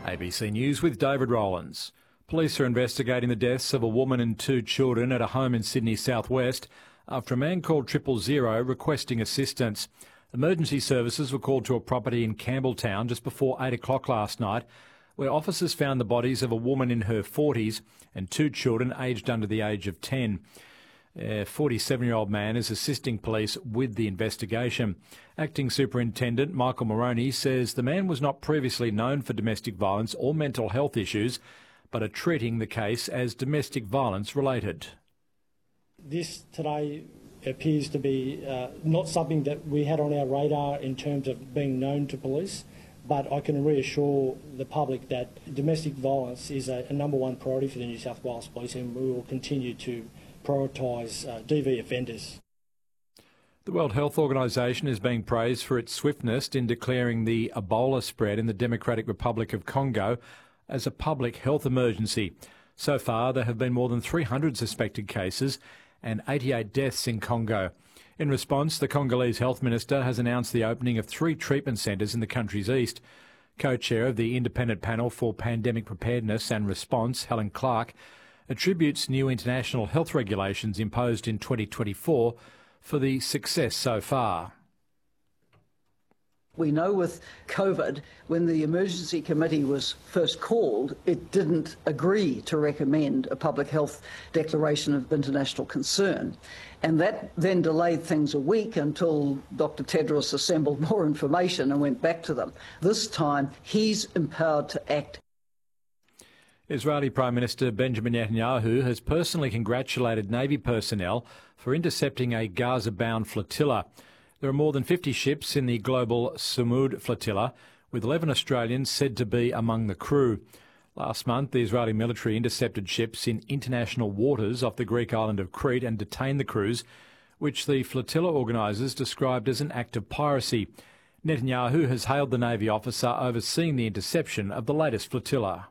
ABC News with David Rowlands. Police are investigating the deaths of a woman and 2 children at a home in Sydney southwest after a man called 000 requesting assistance. Emergency services were called to a property in Campbelltown just before 8 o'clock last night, where officers found the bodies of a woman in her 40s and 2 children aged under the age of 10. A 47-year-old man is assisting police with the investigation. Acting Superintendent Michael Moroney says the man was not previously known for domestic violence or mental health issues, but are treating the case as domestic violence related. This today appears to be not something that we had on our radar in terms of being known to police, but I can reassure the public that domestic violence is a number one priority for the New South Wales Police, and we will continue to prioritise DV offenders. The World Health Organization is being praised for its swiftness in declaring the Ebola spread in the Democratic Republic of Congo as a public health emergency. So far, there have been more than 300 suspected cases and 88 deaths in Congo. In response, the Congolese Health Minister has announced the opening of 3 treatment centres in the country's east. Co-chair of the Independent Panel for Pandemic Preparedness and Response, Helen Clark, attributes new international health regulations imposed in 2024 for the success so far. We know with COVID, when the emergency committee was first called, it didn't agree to recommend a public health declaration of international concern. And that then delayed things a week until Dr. Tedros assembled more information and went back to them. This time, he's empowered to act. Israeli Prime Minister Benjamin Netanyahu has personally congratulated Navy personnel for intercepting a Gaza-bound flotilla. There are more than 50 ships in the global Samud flotilla, with 11 Australians said to be among the crew. Last month, the Israeli military intercepted ships in international waters off the Greek island of Crete and detained the crews, which the flotilla organisers described as an act of piracy. Netanyahu has hailed the Navy officer overseeing the interception of the latest flotilla.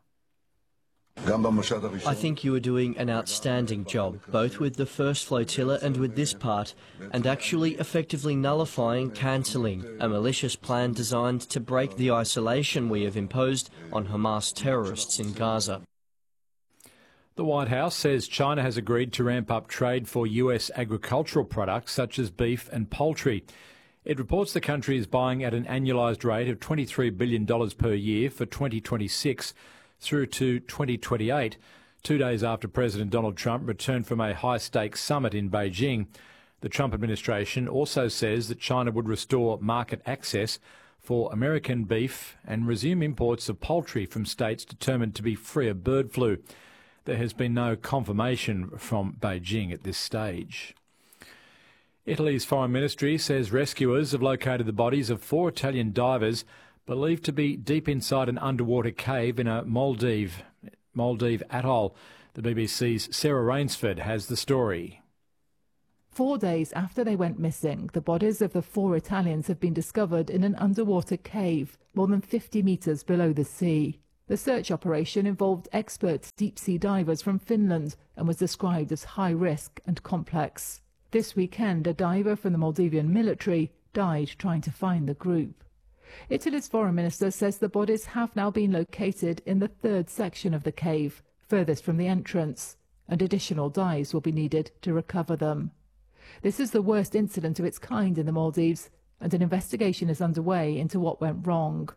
I think you are doing an outstanding job, both with the first flotilla and with this part, and actually effectively nullifying, cancelling a malicious plan designed to break the isolation we have imposed on Hamas terrorists in Gaza. The White House says China has agreed to ramp up trade for US agricultural products such as beef and poultry. It reports the country is buying at an annualised rate of $23 billion per year for 2026, through to 2028, 2 days after President Donald Trump returned from a high-stakes summit in Beijing. The Trump administration also says that China would restore market access for American beef and resume imports of poultry from states determined to be free of bird flu. There has been no confirmation from Beijing at this stage. Italy's foreign ministry says rescuers have located the bodies of 4 Italian divers believed to be deep inside an underwater cave in a Maldive atoll. The BBC's Sarah Rainsford has the story. 4 days after they went missing, the bodies of the 4 Italians have been discovered in an underwater cave more than 50 metres below the sea. The search operation involved expert deep-sea divers from Finland and was described as high-risk and complex. This weekend, a diver from the Maldivian military died trying to find the group. Italy's foreign minister says the bodies have now been located in the 3rd section of the cave, furthest from the entrance, and additional dives will be needed to recover them. This is the worst incident of its kind in the Maldives, and an investigation is underway into what went wrong.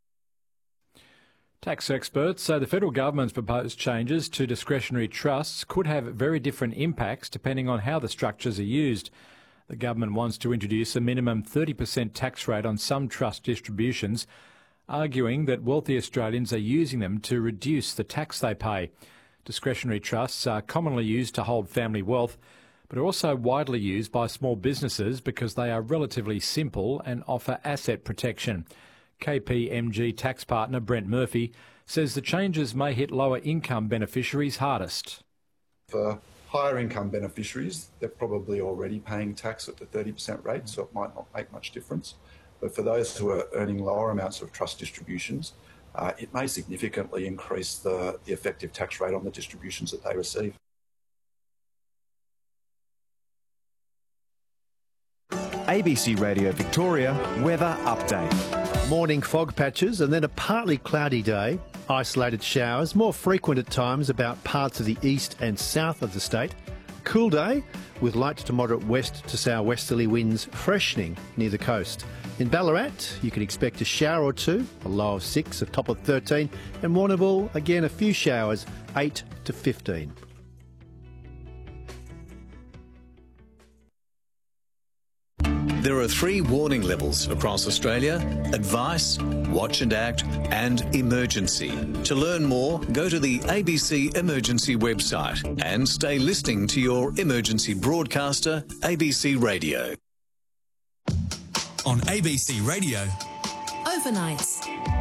Tax experts say the federal government's proposed changes to discretionary trusts could have very different impacts depending on how the structures are used. The government wants to introduce a minimum 30% tax rate on some trust distributions, arguing that wealthy Australians are using them to reduce the tax they pay. Discretionary trusts are commonly used to hold family wealth, but are also widely used by small businesses because they are relatively simple and offer asset protection. KPMG tax partner Brent Murphy says the changes may hit lower income beneficiaries hardest. For higher income beneficiaries, they're probably already paying tax at the 30% rate, so it might not make much difference. But for those who are earning lower amounts of trust distributions, it may significantly increase the effective tax rate on the distributions that they receive. ABC Radio Victoria weather update. Morning fog patches and then a partly cloudy day. Isolated showers, more frequent at times about parts of the east and south of the state. Cool day with light to moderate west to southwesterly winds freshening near the coast. In Ballarat, you can expect a shower or two, a low of 6, a top of 13, and Warrnambool, again a few showers, 8 to 15. There are 3 warning levels across Australia: advice, watch and act, and emergency. To learn more, go to the ABC Emergency website and stay listening to your emergency broadcaster, ABC Radio. On ABC Radio, Overnights.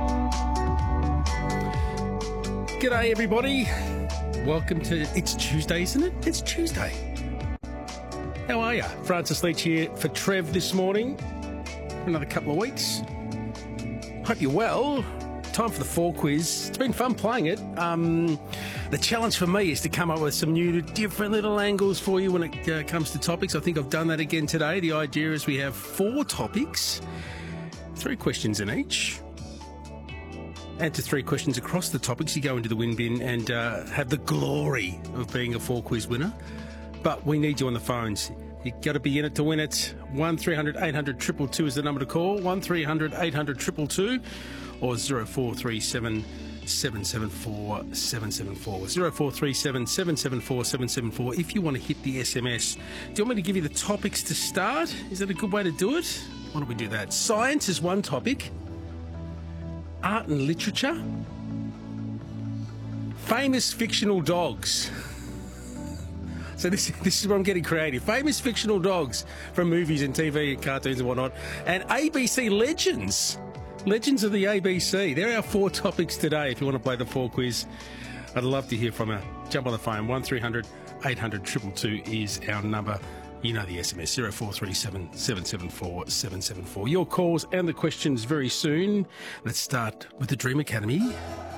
G'day everybody. Welcome to... It's Tuesday, isn't it? It's Tuesday. How are you? Francis Leach here for Trev this morning. Another couple of weeks. Hope you're well. Time for the 4 quiz. It's been fun playing it. The challenge for me is to come up with some new, different little angles for you when it comes to topics. I think I've done that again today. The idea is we have 4 topics, 3 questions in each. Answer 3 questions across the topics. You go into the win bin and have the glory of being a 4 quiz winner. But we need you on the phones. You've got to be in it to win it. 1300 800 222 is the number to call. 1300 800 222 or 0437 774 774. 0437 774 774 if you want to hit the SMS. Do you want me to give you the topics to start? Is that a good way to do it? Why don't we do that? Science is one topic. Art and literature. Famous fictional dogs. So this is where I'm getting creative. Famous fictional dogs from movies and TV and cartoons and whatnot. And ABC legends. Legends of the ABC. There are our 4 topics today if you want to play the 4 quiz. I'd love to hear from you. Jump on the phone. 1300 800 222 is our number. You know the SMS. 0437 774 774. Your calls and the questions very soon. Let's start with the Dream Academy.